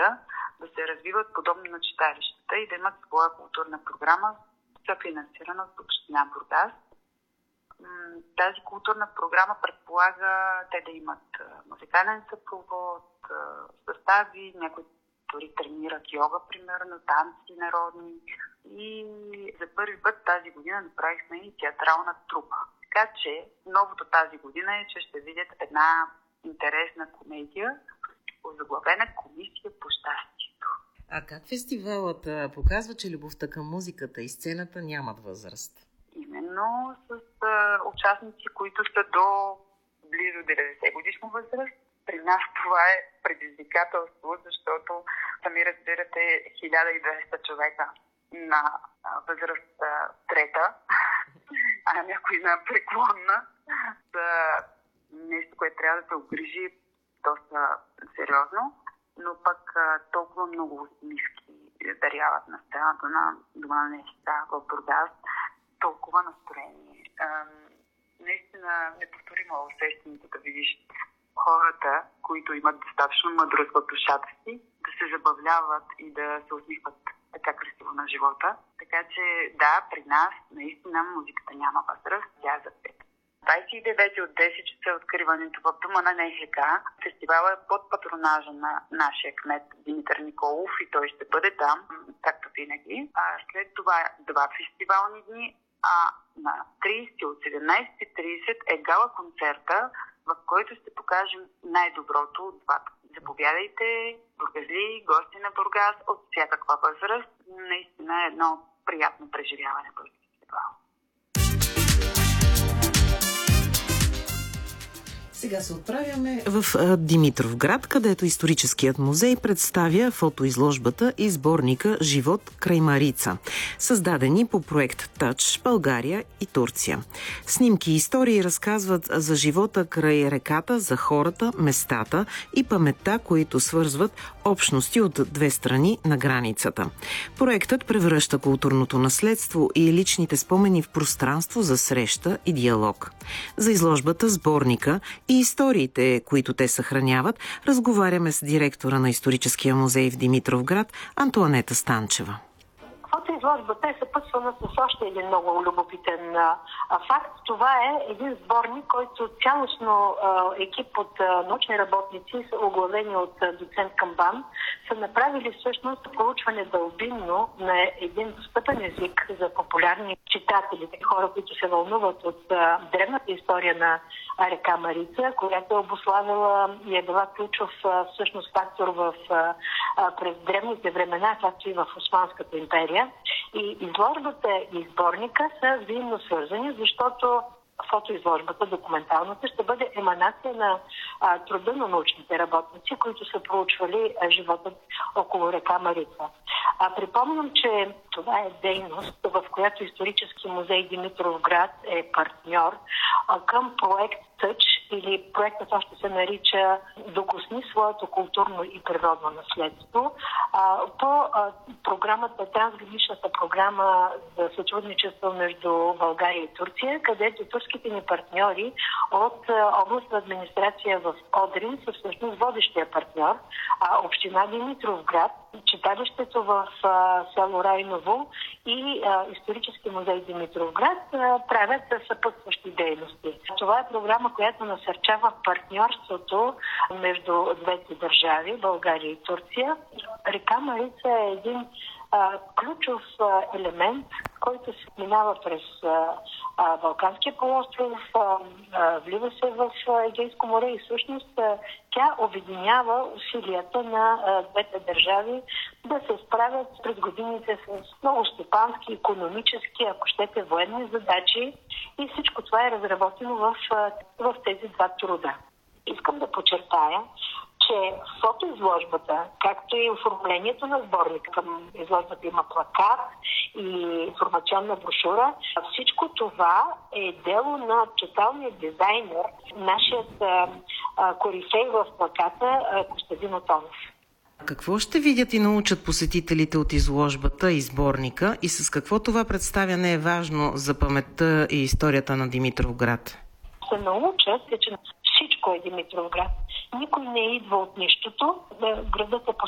музеята да се развиват подобно на читалищата и да имат своя културна програма, съфинансирана от община Бургас. Тази културна програма предполага те да имат музикален съпровод, състави, някои дори тренират йога, примерно, танци народни. И за първи път тази година направихме и театрална трупа. Така че новото тази година е, че ще видят една интересна комедия, озаглавена Комисия по щастието. А как фестивалът показва, че любовта към музиката и сцената нямат възраст? Именно с участници, които са до близо 90 годишна възраст. При нас това е предизвикателство, защото сами разбирате 1200 човека на възраст трета, а някой на преклонна, за нещо, което трябва да се обгрижи доста сериозно, но пък толкова много усмивки даряват на сцената на Дома на неща в Бургас, толкова настроение. Наистина неповторимо усещане да видиш хората, които имат достатъчно мъдрост в душата си, да се забавляват и да се усмихват така красиво на живота. Така че да, при нас наистина музиката няма възраст, тя е за 29 от 10 часа е откриването в Дома на НХК. Фестивалът е под патронажа на нашия кмет Димитър Николов и той ще бъде там, както винаги. А след това 2 фестивални дни, а на 30 от 17:30 е гала концерта, в който ще покажем най-доброто от двата. Заповядайте, бургазли, гости на Бургас от всякаква възраст. Наистина е едно приятно преживяване в фестивал. Сега се отправяме в Димитровград, където историческият музей представя фотоизложбата и сборника «Живот край Марица», създадени по проект ТАЧ България и Турция. Снимки и истории разказват за живота край реката, за хората, местата и паметта, които свързват общности от две страни на границата. Проектът превръща културното наследство и личните спомени в пространство за среща и диалог. За изложбата, сборника и историите, които те съхраняват, разговаряме с директора на историческия музей в Димитровград Антоанета Станчева. Фотоизложбата е съпътствана с още един много любопитен факт. Това е един сборник, който цялостно екип от научни работници, оглавени от доцент Камбан, са направили всъщност проучване дълбинно на един достъпен език за популярни читатели, хора, които се вълнуват от древната история на река Марица, която е обуславила и е била ключов всъщност фактор през древните времена, както и в Османската империя. И изложбата и сборника са взаимно свързани, защото фотоизложбата, документалната, ще бъде еманация на труда на научните работници, които са проучвали живота около река Марица. Припомням, че това е дейност, в която исторически музей Димитровград е партньор към проект ТАЧ, или проектът още се нарича "Докосни своето културно и природно наследство", по програмата, трансграничната програма за сътрудничество между България и Турция, където турските ни партньори от областна администрация в Одрин са всъщност водещия партньор, община Димитровград, читалището в село Райново и исторически музей Димитровград правят съпътстващи дейности. Това е програма, която насърчава партньорството между двете държави, България и Турция. Река Марица е един ключов елемент, който се минава през Балканския полуостров, влива се в Егейско море и всъщност тя обединява усилията на двете държави да се справят през годините с много стопански, икономически, ако щете, военни задачи, и всичко това е разработено в тези два труда. Искам да подчертая, че фотоизложбата, както и оформлението на сборника, към изложбата има плакат и информационна брошура, всичко това е дело на тоталния дизайнер, нашият корифей в плаката Костадин Отонов. Какво ще видят и научат посетителите от изложбата и сборника и с какво това представяне е важно за паметта и историята на Димитровград? Се научат, че всичко е Димитровград. Никой не идва от нищото. Градът е